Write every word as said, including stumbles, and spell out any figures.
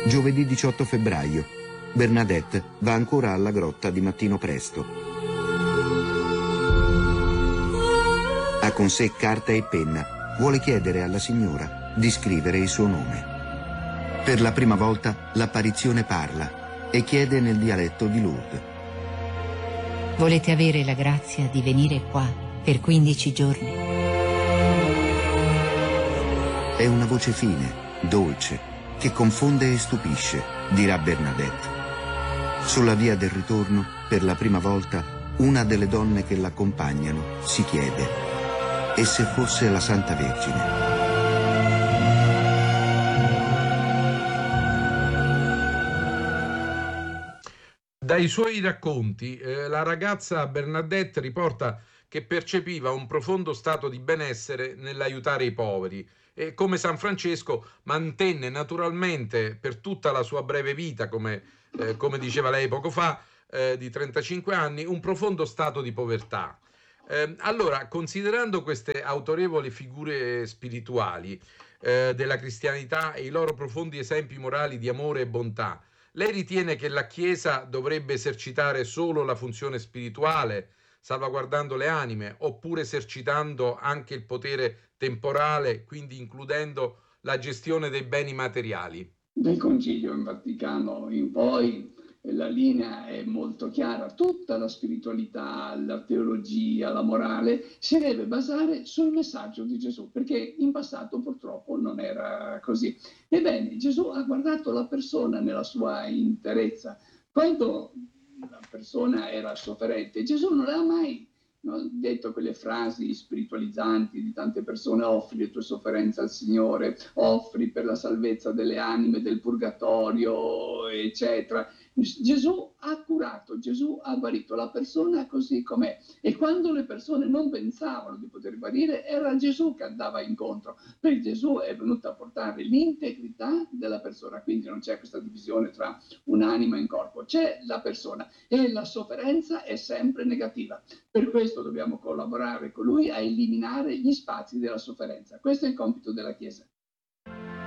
Giovedì diciotto febbraio. Bernadette va ancora alla grotta di mattino presto. Ha con sé carta e penna. Vuole chiedere alla signora di scrivere il suo nome. Per la prima volta l'apparizione parla e chiede nel dialetto di Lourdes. Volete avere la grazia di venire qua per quindici giorni? È una voce fine, dolce, che confonde e stupisce, dirà Bernadette. Sulla via del ritorno, per la prima volta, una delle donne che l'accompagnano si chiede: e se fosse la Santa Vergine? Dai suoi racconti, eh, la ragazza Bernadette riporta che percepiva un profondo stato di benessere nell'aiutare i poveri e come San Francesco mantenne naturalmente per tutta la sua breve vita, come, eh, come diceva lei poco fa, eh, di trentacinque anni, un profondo stato di povertà. Eh, allora, considerando queste autorevoli figure spirituali eh, della cristianità e i loro profondi esempi morali di amore e bontà, lei ritiene che la Chiesa dovrebbe esercitare solo la funzione spirituale, salvaguardando le anime, oppure esercitando anche il potere temporale, quindi includendo la gestione dei beni materiali? Dal Concilio in Vaticano in poi la linea è molto chiara: tutta la spiritualità, la teologia, la morale si deve basare sul messaggio di Gesù, perché in passato purtroppo non era così. Ebbene, Gesù ha guardato la persona nella sua interezza. Quando la persona era sofferente, Gesù non l'ha mai no, detto quelle frasi spiritualizzanti di tante persone: offri le tue sofferenze al Signore, offri per la salvezza delle anime del purgatorio, eccetera. Gesù ha curato, Gesù ha guarito la persona così com'è, e quando le persone non pensavano di poter guarire era Gesù che andava incontro, perché Gesù è venuto a portare l'integrità della persona, quindi non c'è questa divisione tra un'anima e un corpo, c'è la persona e la sofferenza è sempre negativa. Per questo dobbiamo collaborare con lui a eliminare gli spazi della sofferenza. Questo è il compito della Chiesa.